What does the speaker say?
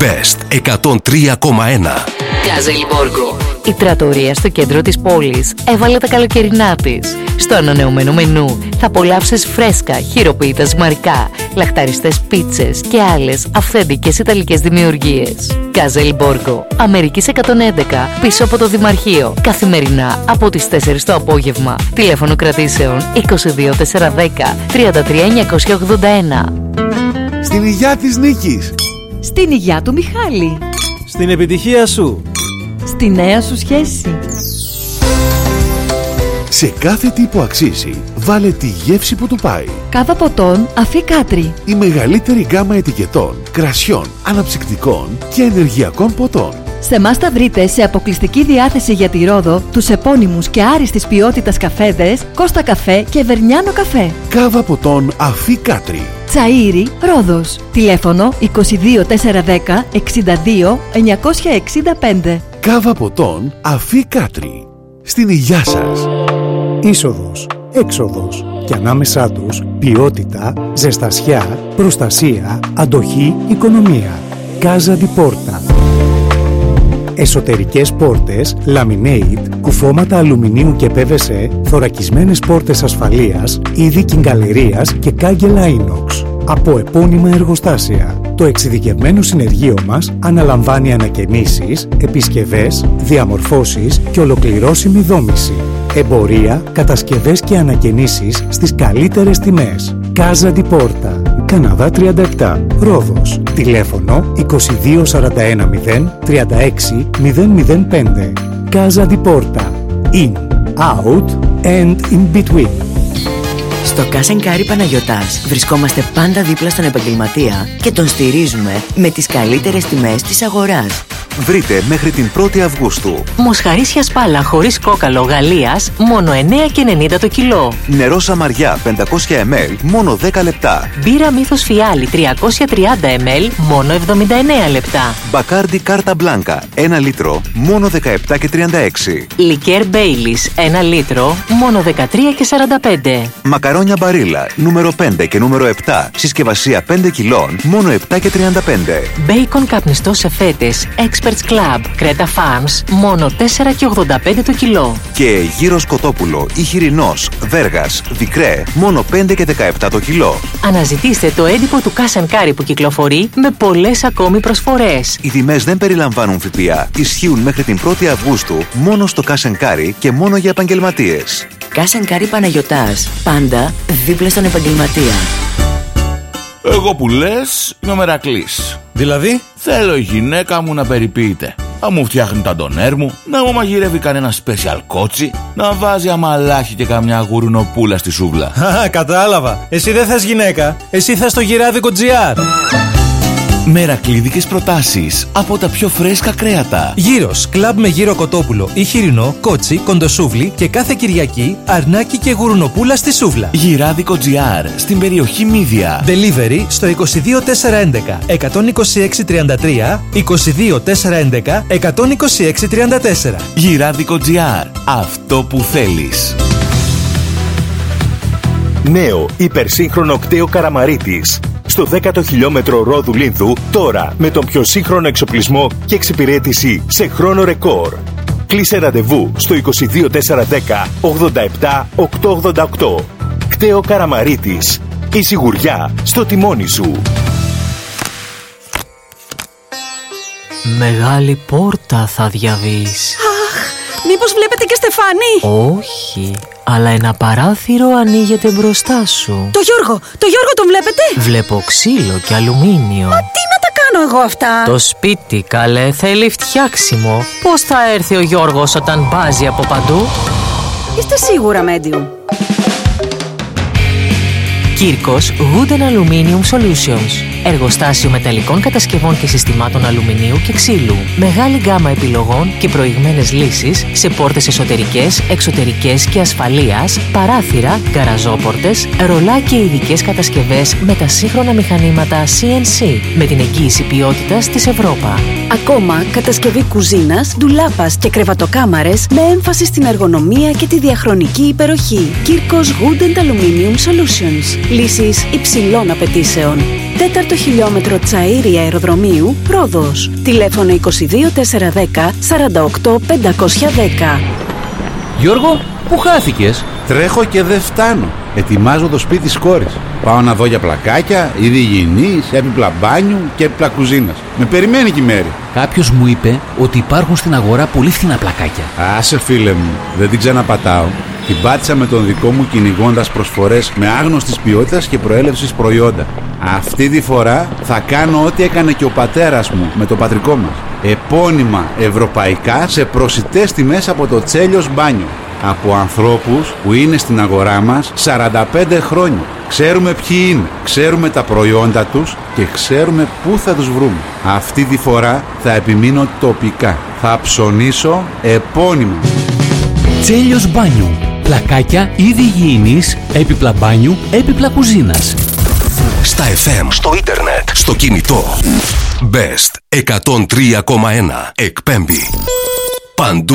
Best 103,1. Κάζελμποργκο. Η τρατορία στο κέντρο της πόλης έβαλε τα καλοκαιρινά της. Στο ανανεωμένο μενού θα απολαύσεις φρέσκα, χειροποίητα ζυμαρικά, λαχταριστές πίτσες και άλλες αυθεντικές ιταλικές δημιουργίες. Κάζελμποργκο, Αμερικής 111, πίσω από το Δημαρχείο. Καθημερινά από τις 4 το απόγευμα. Τηλέφωνο κρατήσεων 22410 33981. Στην υγειά της Νίκης. Στην υγειά του Μιχάλη. Στην επιτυχία σου. Στη νέα σου σχέση. Σε κάθε τι που αξίζει, βάλε τη γεύση που του πάει. Κάβα ποτών Αφή Κάτρι. Η μεγαλύτερη γκάμα ετικετών, κρασιών, αναψυκτικών και ενεργειακών ποτών. Σε εμάς θα βρείτε σε αποκλειστική διάθεση για τη Ρόδο τους επώνυμους και άριστης ποιότητας καφέδες Κώστα Καφέ και Βερνιάνο Καφέ. Κάβα ποτών Αφή Κάτρι. Τσαΐρι, Ρόδος. Τηλέφωνο 22410 62 965. Κάβα ποτών Αφή Κάτρι. Στην υγειά σας. Είσοδος, έξοδος και ανάμεσά τους ποιότητα, ζεστασιά, προστασία, αντοχή, οικονομία. Casa di Porta. Εσωτερικές πόρτες, laminate, κουφώματα αλουμινίου και PVC, θωρακισμένες πόρτες ασφαλείας, είδη κιγκαλερίας και κάγκελα inox. Από επώνυμα εργοστάσια. Το εξειδικευμένο συνεργείο μας αναλαμβάνει ανακαινήσεις, επισκευές, διαμορφώσεις και ολοκληρώσιμη δόμηση. Εμπορία, κατασκευές και ανακαινήσεις στις καλύτερες τιμές. Casa di Porta. Καναδά 37. Ρόδος. Τηλέφωνο 22410 36 005. Casa di Porta. In, out and in between. Στο Cash & Carry Παναγιωτάς βρισκόμαστε πάντα δίπλα στον επαγγελματία και τον στηρίζουμε με τις καλύτερες τιμές της αγοράς. Βρείτε μέχρι την 1η Αυγούστου Μοσχαρίσια σπάλα χωρίς κόκαλο Γαλλίας μόνο 9,90 το κιλό. νερό Σαμαριά 500 ml μόνο 10 λεπτά. Μπύρα Μύθος Φιάλι 330 ml μόνο 79 λεπτά. Μπακάρντι Κάρτα Μπλάνκα 1 λίτρο μόνο 17,36. Λικέρ Μπέιλις 1 λίτρο μόνο 13,45. Μακαρόνια Μπαρίλα νούμερο 5 και νούμερο 7 συσκευασία 5 κιλών μόνο 7,35. Μπέικον καπνιστό σε φέτες Experts Club Κρέτα Farms μόνο 4,85 το κιλό. Και γύρο Κοτόπουλο ή χοιρινός Βέργας Δικρέ μόνο 5,17 το κιλό. Αναζητήστε το έντυπο του Cash & Carry που κυκλοφορεί με πολλές ακόμη προσφορές. Οι τιμές δεν περιλαμβάνουν ΦΠΑ. Ισχύουν μέχρι την 1η Αυγούστου μόνο στο Cash & Carry και μόνο για επαγγελματίες. Cash & Carry Παναγιωτάς. Πάντα δίπλα στον επαγγελματία. Εγώ που λες είμαι ο Μερακλής. Δηλαδή? Θέλω η γυναίκα μου να περιποιείται, να μου φτιάχνει τα ντονέρ μου, να μου μαγειρεύει κανένα special κότσι, να βάζει αμαλάχι και καμιά γουρουνοπούλα στη σούβλα. Κατάλαβα. Εσύ δεν θες γυναίκα. Εσύ θες το γυράδικο GR. Μερακλίδικες προτάσεις από τα πιο φρέσκα κρέατα. Γύρος, κλαμπ με γύρο κοτόπουλο ή χοιρινό, κότσι, κοντοσούβλι και κάθε Κυριακή αρνάκι και γουρουνοπούλα στη σούβλα. Γυράδικο GR στην περιοχή Μύδια. Delivery στο 22411 12633 22411 12634. Γυράδικο GR. Αυτό που θέλεις. Νέο υπερσύγχρονο κτέο Καραμαρίτης. Στο 10ο χιλιόμετρο Ρόδου Λίνθου, τώρα με τον πιο σύγχρονο εξοπλισμό και εξυπηρέτηση σε χρόνο ρεκόρ. Κλείσε ραντεβού στο 22410 87 888. Κτέο Καραμαρίτης. Η σιγουριά στο τιμόνι σου. Μεγάλη πόρτα θα διαβείς. Μήπως βλέπετε και Στεφάνη? Όχι, αλλά ένα παράθυρο ανοίγεται μπροστά σου. Το Γιώργο τον βλέπετε? Βλέπω ξύλο και αλουμίνιο. Μα τι να τα κάνω εγώ αυτά? Το σπίτι, καλέ, θέλει φτιάξιμο. Πώς θα έρθει ο Γιώργος όταν μπάζει από παντού? Είστε σίγουρα medium? Κύρκος Wooden Aluminium Solutions. Εργοστάσιο μεταλλικών κατασκευών και συστημάτων αλουμινίου και ξύλου. Μεγάλη γκάμα επιλογών και προηγμένες λύσεις σε πόρτες εσωτερικές, εξωτερικές και ασφαλείας, παράθυρα, γκαραζόπορτες, ρολά και ειδικές κατασκευές με τα σύγχρονα μηχανήματα CNC με την εγγύηση ποιότητας της Ευρώπα. Ακόμα κατασκευή κουζίνας, ντουλάπας και κρεβατοκάμαρες με έμφαση στην εργονομία και τη διαχρονική υπεροχή. Κύρκος Wooden Aluminium Solutions. Λύσεις υψηλών απαιτήσεων. 4ο χιλιόμετρο Τσαΐρη Αεροδρομίου, Ρόδος. Τηλέφωνο 22 410 48 510. Γιώργο, πού χάθηκες? Τρέχω και δεν φτάνω. Ετοιμάζω το σπίτι της κόρης. Πάω να δω για πλακάκια, είδη υγιεινής, έπιπλα μπάνιου και έπιπλα κουζίνας. Με περιμένει και η Μέρη. Κάποιος μου είπε ότι υπάρχουν στην αγορά πολύ φθηνά πλακάκια. Άσε φίλε μου, δεν την ξαναπατάω. Την πάτησα με τον δικό μου κυνηγώντας προσφορές με άγνωστης ποιότητας και προέλευσης προϊόντα. Αυτή τη φορά θα κάνω ό,τι έκανε και ο πατέρας μου με το πατρικό μας. Επώνυμα ευρωπαϊκά σε προσιτές τιμές από το Τσέλιος Μπάνιο. Από ανθρώπους που είναι στην αγορά μας 45 χρόνια. Ξέρουμε ποιοι είναι, ξέρουμε τα προϊόντα τους και ξέρουμε πού θα τους βρούμε. Αυτή τη φορά θα επιμείνω τοπικά. Θα ψωνίσω επώνυμα. Τσέλιος Μπάνιο. Πλακάκια, είδη υγιεινής, έπιπλα μπάνιου, έπιπλα κουζίνας. Στα FM, στο ίντερνετ, στο κινητό. Best 103,1 εκπέμπει παντού.